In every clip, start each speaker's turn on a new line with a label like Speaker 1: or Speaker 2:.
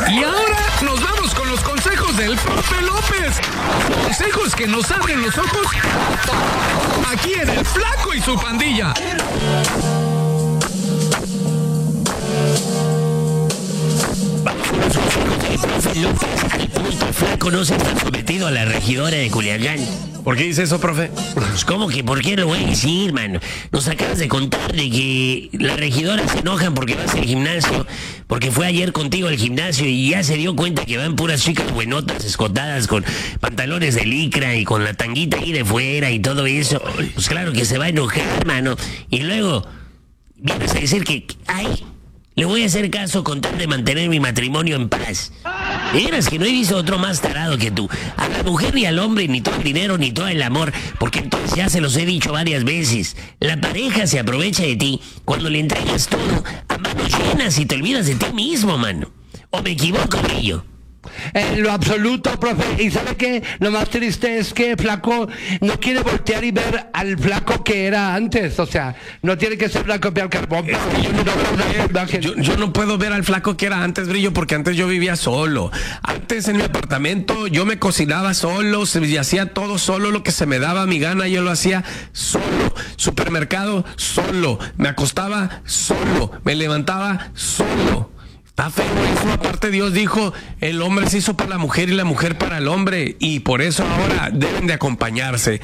Speaker 1: Y ahora nos vamos con los consejos del Profe López. Consejos que nos abren los ojos aquí en El Flaco y su Pandilla.
Speaker 2: Al punto Flaco no se está sometido a la regidora de Culiacán.
Speaker 3: ¿Por qué dice eso, profe?
Speaker 2: Pues, ¿cómo que por qué lo voy a decir, mano? Nos acabas de contar de que las regidoras se enojan porque vas al gimnasio, porque fue ayer contigo al gimnasio y ya se dio cuenta que van puras chicas buenotas, escotadas, con pantalones de licra y con la tanguita ahí de fuera y todo eso. Pues claro que se va a enojar, mano. Y luego vienes a decir que, ay, le voy a hacer caso con tal de mantener mi matrimonio en paz. Eras que no he visto otro más tarado que tú. A la mujer ni al hombre ni todo el dinero ni todo el amor, porque entonces ya se los he dicho varias veces. La pareja se aprovecha de ti cuando le entregas todo a manos llenas y te olvidas de ti mismo, mano. ¿O me equivoco, Grillo?
Speaker 4: En lo absoluto, profe. ¿Y sabe qué? Lo más triste es que Flaco no quiere voltear y ver al Flaco que era antes. O sea, no tiene que ser Flaco Pial Carbón.
Speaker 3: Yo no puedo ver al Flaco que era antes, Brillo, porque antes yo vivía solo. Antes en mi apartamento yo me cocinaba solo y hacía todo solo, lo que se me daba mi gana, yo lo hacía solo. Supermercado, solo. Me acostaba solo. Me levantaba solo. Está feo eso. Aparte, Dios dijo, el hombre se hizo para la mujer y la mujer para el hombre, y por eso ahora deben de acompañarse.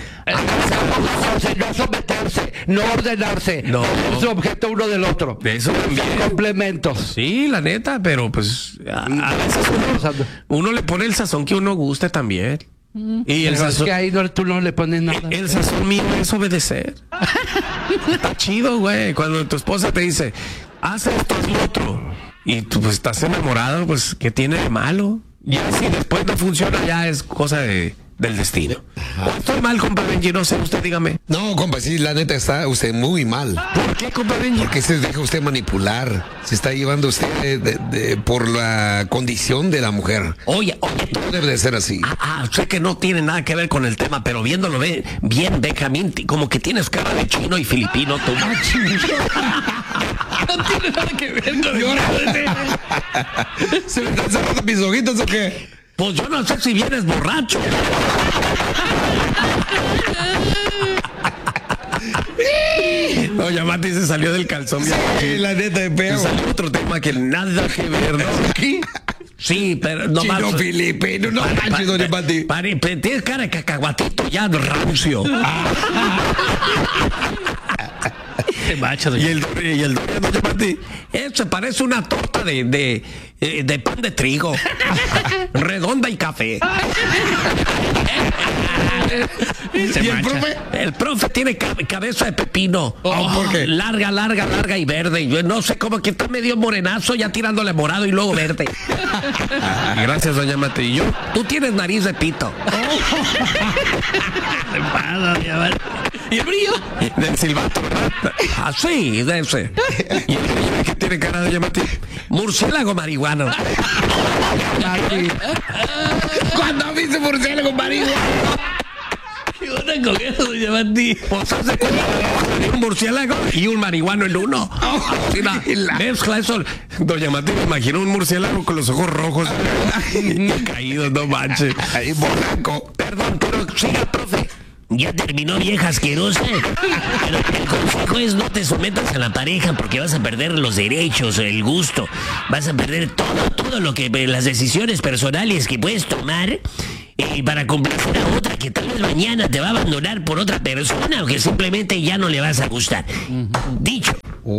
Speaker 4: No someterse, no ordenarse,
Speaker 3: no
Speaker 4: es objeto uno del otro.
Speaker 3: De eso también.
Speaker 4: Son complementos.
Speaker 3: Sí, la neta, pero pues a veces uno le pone el sazón que uno guste también. Y el
Speaker 4: Pero
Speaker 3: sazón,
Speaker 4: es que ahí tú no le pones nada.
Speaker 3: el sazón mío es obedecer. Está chido, güey. Cuando tu esposa te dice, haz esto, haz lo otro, y tú pues estás enamorado, pues ¿qué tiene de malo? Y así después no funciona, ya es cosa del destino. Estoy mal, compa Benji, no sé, usted dígame.
Speaker 5: No, compa, sí, la neta está usted muy mal.
Speaker 3: ¿Por qué, compa Benji?
Speaker 5: Porque se deja usted manipular. Se está llevando usted por la condición de la mujer.
Speaker 2: Oye,
Speaker 5: No debe de ser así.
Speaker 2: sé que no tiene nada que ver con el tema, pero viéndolo bien, Benjamín, como que tienes cara de chino y filipino, tú.
Speaker 1: No tiene nada que ver con el...
Speaker 5: ¿Se me están cerrando mis ojitos o qué?
Speaker 2: Pues yo no sé si vienes borracho.
Speaker 3: Oye, Mati se salió del calzón.
Speaker 5: Sí, la neta de
Speaker 3: Y
Speaker 5: peo.
Speaker 3: salió otro tema que nada que ver, ¿no?
Speaker 2: Sí, pero no
Speaker 5: Chino filipino, no manches, doña Mati.
Speaker 2: Tienes cara de cacahuatito ya rancio.
Speaker 3: Y el doña Mati.
Speaker 2: Eso parece una torta de pan de trigo. Redonda y café.
Speaker 3: ¿Y el profe?
Speaker 2: El profe tiene cabeza de pepino.
Speaker 5: ¿Por qué?
Speaker 2: Larga y verde. Yo no sé cómo que está medio morenazo, ya tirándole morado y luego verde.
Speaker 3: Gracias, doña Mati. ¿Y yo?
Speaker 2: Tú tienes nariz de pito.
Speaker 1: ¿Y el Brillo?
Speaker 3: Del silbato.
Speaker 2: Así, de ese.
Speaker 3: ¿Y el Brillo que tiene cara, doña Mati?
Speaker 2: Murciélago marihuano.
Speaker 5: ¿Cuándo viste murciélago marihuana?
Speaker 1: ¿Qué onda con eso, doña Mati?
Speaker 2: Pues hace como un murciélago y un marihuano en uno. Mezcla eso.
Speaker 3: Doña Mati me imagino un murciélago con los ojos rojos caídos, no manches.
Speaker 5: Ahí, blanco.
Speaker 2: Perdón, pero siga, profe. Ya terminó, vieja asquerosa. Pero el consejo es no te sometas a la pareja porque vas a perder los derechos, el gusto. Vas a perder todo lo que las decisiones personales que puedes tomar para complacer a otra que tal vez mañana te va a abandonar por otra persona o que simplemente ya no le vas a gustar. Dicho.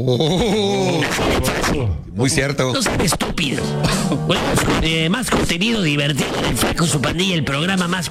Speaker 5: Muy cierto.
Speaker 2: No sean estúpidos. Bueno, más contenido divertido del Flaco, su Pandilla, el programa más